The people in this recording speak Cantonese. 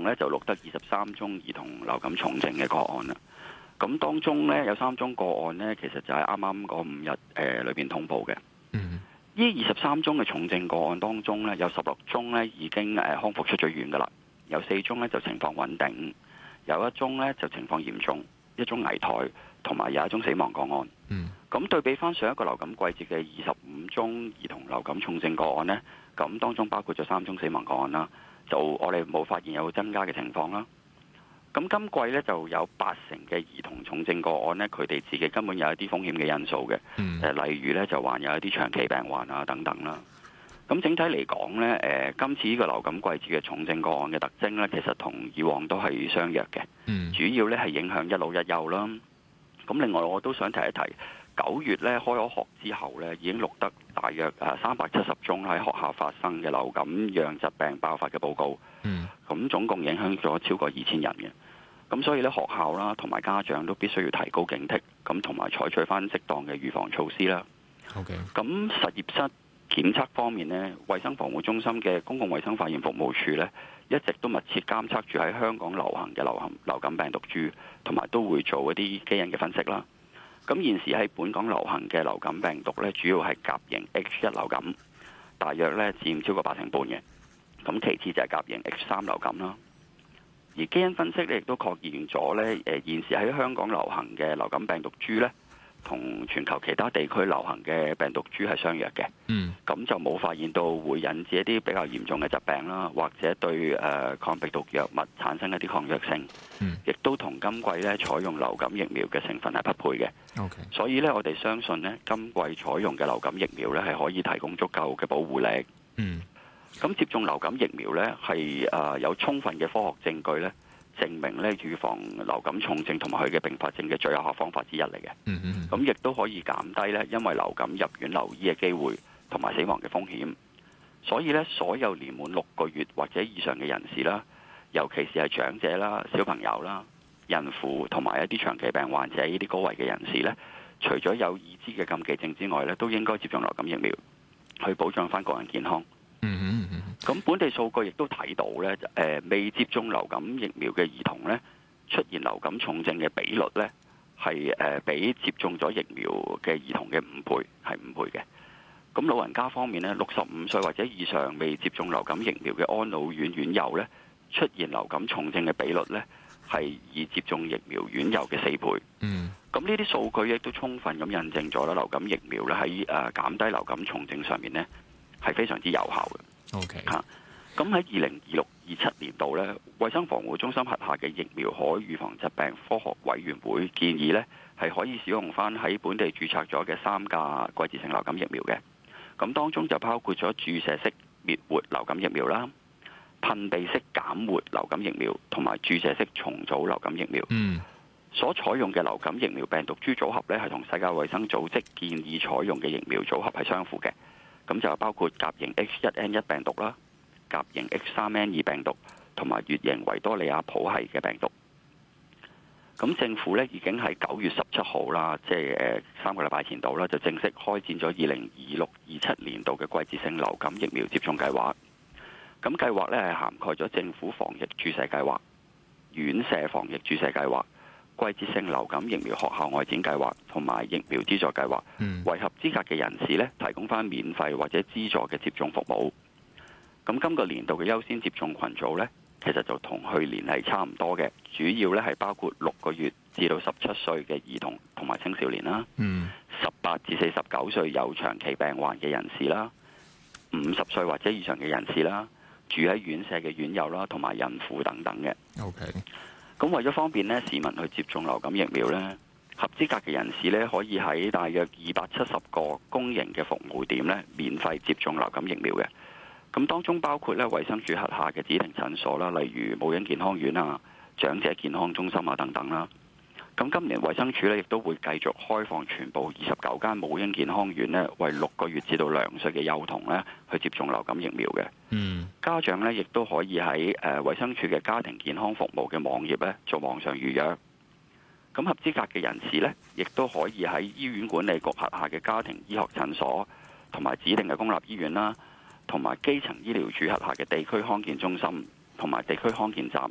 共咧就錄得23宗兒童流感重症嘅個案啦。咁當中咧有3宗個案咧，其實就係啱啱嗰5日裏邊通報嘅。呢23宗嘅重症個案當中咧，有16宗咧已經康復出咗院噶啦，有4宗咧就情況穩定，有1宗咧就情況嚴重，1宗危殆，同埋有1宗死亡個案。咁對比翻上一個流感季節嘅25宗兒童流感重症個案呢，咁當中包括咗3宗死亡個案啦，就我哋冇發現有增加嘅情況啦。咁今季呢，就有80%嘅兒童重症個案呢，佢哋自己根本有一啲風險嘅因素嘅，例如呢，就患有一啲長期病患啊等等啦。咁整體嚟講呢，今次呢個流感季節嘅重症個案嘅特徵呢，其實同以往都係相若嘅，主要呢係影響一老一幼啦。咁另外我都想提一提，9月呢開咗學之後呢，已經錄得大約370宗喺學校發生嘅流感樣疾病爆發嘅報告。咁總共影響咗超過2000人嘅。咁所以咧，學校啦同埋家長都必須要提高警惕，咁同埋採取翻適當嘅預防措施啦。咁實驗室檢測方面呢，衛生防護中心嘅公共衛生化驗服務處呢，一直都密切監測住喺香港流行嘅流感病毒株，同埋都會做一啲基因嘅分析啦。咁現時喺本港流行嘅流感病毒呢，主要係甲型 H1 流感，大約呢佔超過80%嘅。咁其次就係甲型 H3 流感啦。而基因分析咧，亦都確認咗咧，現時喺香港流行嘅流感病毒株咧，同全球其他地區流行嘅病毒株係相若嘅。咁就冇發現到會引致一啲比較嚴重嘅疾病啦，或者對抗病毒藥物產生一啲抗藥性。亦都同今季咧採用流感疫苗嘅成分係匹配嘅。所以咧，我哋相信咧，今季採用嘅流感疫苗咧係可以提供足夠嘅保護力。咁接種流感疫苗呢，係有充分嘅科學證據呢，證明呢預防流感重症同埋佢嘅併發症嘅最有效方法之一嚟嘅。咁亦都可以減低呢因為流感入院留醫嘅機會同埋死亡嘅風險。所以呢，所有年滿6個月或者以上嘅人士啦，尤其是係長者啦、小朋友啦、孕婦同埋一啲長期病患者呢啲高危嘅人士呢，除咗有已知嘅禁忌症之外呢，都應該接種流感疫苗，去保障翻個人健康。咁本地數據亦都睇到咧，未接種流感疫苗嘅兒童咧，出現流感重症嘅比率咧，係比接種咗疫苗嘅兒童嘅5倍，係5倍嘅。咁老人家方面咧，65歲或者以上未接種流感疫苗嘅安老院院友咧，出現流感重症嘅比率咧，係已接種疫苗院友嘅4倍。咁呢啲數據亦都充分咁印證咗啦，流感疫苗咧喺減低流感重症上面咧，係非常之有效嘅。咁喺2026-27年度呢，衛生防護中心轄下嘅疫苗可預防疾病科學委員會建議呢，係可以使用翻喺本地註冊咗嘅3價季節性流感疫苗嘅。咁當中就包括咗注射式滅活流感疫苗啦、噴鼻式減活流感疫苗同埋注射式重組流感疫苗。所採用嘅流感疫苗病毒株組合呢，係同世界衛生組織建議採用嘅疫苗組合係相符嘅。咁就包括甲型 H1N1 病毒啦、甲型 H3N2 病毒同埋乙型維多利亞譜系嘅病毒。咁政府咧已經喺9月17號啦，即係3個禮拜前度啦，就正式開展咗2026-27年度嘅季節性流感疫苗接種計劃。咁計劃咧係涵蓋咗政府防疫注射計劃、院舍防疫注射計劃、季節性流感疫苗學校外展計劃同埋疫苗資助計劃，為合資格嘅人士咧提供翻免費或者資助嘅接種服務。咁今個年度嘅優先接種群組咧，其實就同去年係差唔多嘅，主要咧係包括6個月至到17歲嘅兒童同埋青少年啦，18至49歲有長期病患嘅人士啦，50歲或者以上嘅人士啦，住喺院舍嘅院友啦，同埋孕婦等等嘅。咁為咗方便咧市民去接種流感疫苗咧，合資格嘅人士咧可以喺大約270個公營嘅服務點咧免費接種流感疫苗嘅。咁當中包括咧衛生署轄下嘅指定診所啦，例如母嬰健康院啊、長者健康中心啊等等啦。咁今年衛生署咧亦都會繼續開放全部29間母嬰健康院咧，為6個月至到2歲嘅幼童咧去接種流感疫苗嘅。家長咧亦都可以喺衛生署嘅家庭健康服務嘅網頁咧做網上預約。咁合資格嘅人士咧，亦都可以喺醫院管理局轄下嘅家庭醫學診所同埋指定嘅公立醫院啦，同埋基層醫療署轄下嘅地區康健中心同埋地區康健站